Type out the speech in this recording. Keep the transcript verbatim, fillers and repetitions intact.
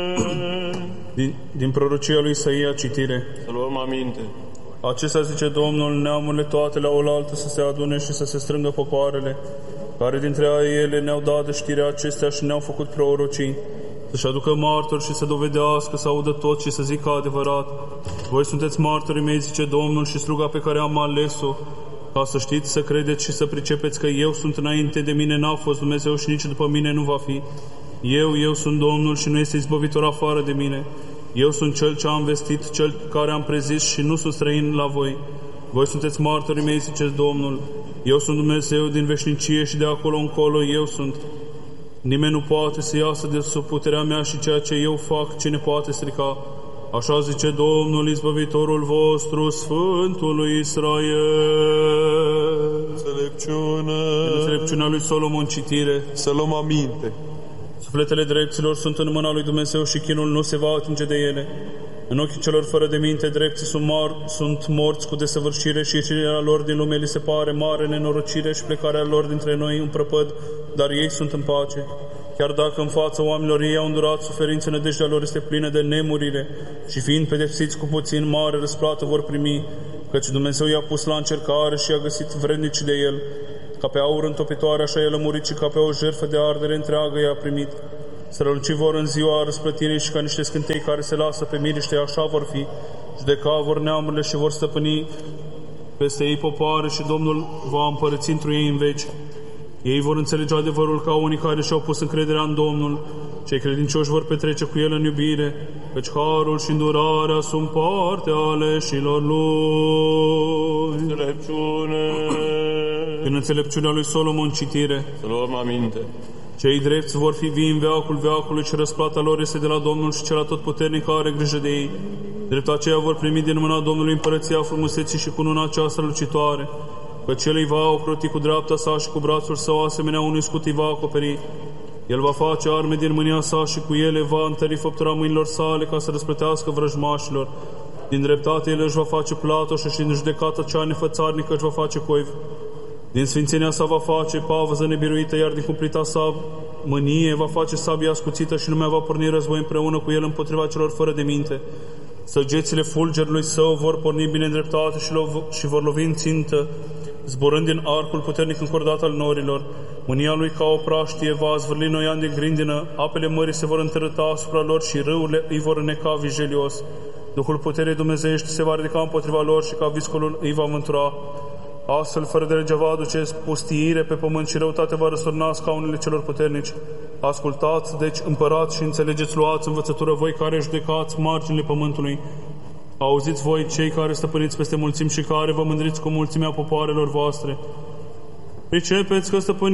Din, din prorocia lui Isaia citire. Să luăm aminte. Acesta zice Domnul, neamurile toate la oaltă să se adune și să se strângă popoarele, care dintre ele ne-au dat de știrea acestea și ne-au făcut prorocii, să-și aducă martori și să dovedească, să audă tot și să zică adevărat. Voi sunteți martorii mei, zice Domnul, și sluga pe care am ales-o, ca să știți, să credeți și să pricepeți că eu sunt înainte de mine, n-a fost Dumnezeu și nici după mine nu va fi. Eu, eu sunt Domnul și nu este izbăvitor afară de mine. Eu sunt Cel ce am vestit, Cel care am prezis și nu sunt străin la voi. Voi sunteți martorii mei, zice Domnul. Eu sunt Dumnezeu din veșnicie și de acolo încolo eu sunt. Nimeni nu poate să iasă de sub puterea mea și ceea ce eu fac, cine poate strica. Așa zice Domnul, izbăvitorul vostru, Sfântul lui Israel. Înțelepciune. În înțelepciunea lui Solomon citire. Să luăm aminte. Sufletele drepților sunt în mâna lui Dumnezeu și chinul nu se va atinge de ele. În ochii celor fără de minte, drepții sunt, mar- sunt morți cu desăvârșire și ieșirea lor din lume li se pare mare nenorocire și plecarea lor dintre noi în prăpăd, dar ei sunt în pace. Chiar dacă în fața oamenilor ei au îndurat suferințe, nădejdea lor este plină de nemurire și fiind pedepsiți cu puțin, mare răsplată vor primi, căci Dumnezeu i-a pus la încercare și i-a găsit vrednici de el. Ca pe aur întopitoare, așa el a murit și ca pe o jertfă de ardere întreagă i-a primit. Străluci vor în ziua răsplătirii și ca niște scântei care se lasă pe miriște, așa vor fi. Judeca vor neamurile și vor stăpâni peste ei popoare și Domnul va împărăți întru ei în veci. Ei vor înțelege adevărul ca unii care și-au pus încrederea în Domnul. Cei credincioși vor petrece cu el în iubire, căci harul și îndurarea sunt partea aleșilor lui. Înțelepciune. În înțelepciunea lui Solomon citire. Să luăm aminte. Cei drepți vor fi vii în veacul veacului și răsplata lor este de la Domnul și cel atotputernic are grijă de ei. Drept aceea vor primi din mâna Domnului împărăția frumuseții și cununa aceasta lucitoare, că cel îi va ocroti cu dreapta sa și cu brațul său asemenea unui scut îi va acoperi. El va face arme din mânia sa și cu ele va întări făptura mâinilor sale ca să răsplătească vrăjmașilor. Din dreptate el își va face platoșă și în judecata cea nefățarnică își va face coiv. Din sfințenia sa va face pavăză nebiruită, iar din cumplita sa mânie va face sabia ascuțită și lumea va porni război împreună cu el împotriva celor fără de minte. Săgețile fulgerului său vor porni bine în dreptate și, lo- și vor lovi în țintă, zburând din arcul puternic încordat al norilor. Mânia lui ca o praștie va zvârli noian din grindină, apele mării se vor întărâta asupra lor și râurile îi vor îneca vijelios. Duhul puterii dumnezeiești se va ridica împotriva lor și ca viscolul îi va mântura. Astfel, fără de legea va aduce pustiire pe pământ și răutate va răsurna scaunele celor puternici. Ascultați, deci, împărați și înțelegeți, luați învățătură voi care judecați marginile pământului. Auziți voi, cei care stăpâniți peste mulțimi și care vă mândriți cu mulțimea popoarelor voastre. Pricepeți că stăpâniți